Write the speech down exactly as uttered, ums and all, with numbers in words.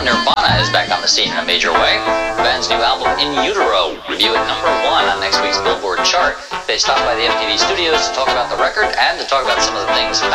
now Nirvana is back on the scene in a major way. The band's new album, In Utero, debuted at number one on next week's Billboard chart. They stopped by the M T V studios to talk about the record and to talk about some of the things